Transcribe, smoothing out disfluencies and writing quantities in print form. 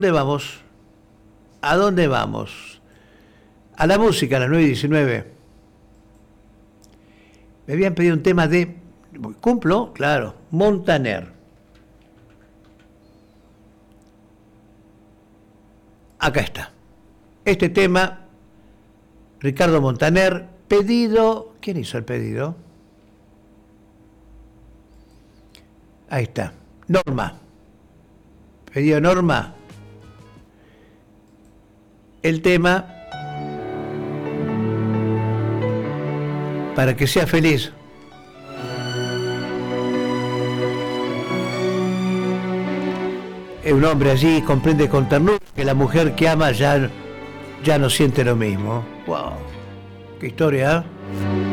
¿Dónde vamos? ¿A dónde vamos? A la música, a las 9:19. Me habían pedido un tema de... ¿Cumplo? Claro. Montaner. Acá está. Este tema, Ricardo Montaner, pedido... ¿Quién hizo el pedido? Ahí está. Norma. Pedido Norma. El tema para que sea feliz. Un hombre allí comprende con ternura que la mujer que ama ya no siente lo mismo. ¡Wow! ¡Qué historia! ¿Eh?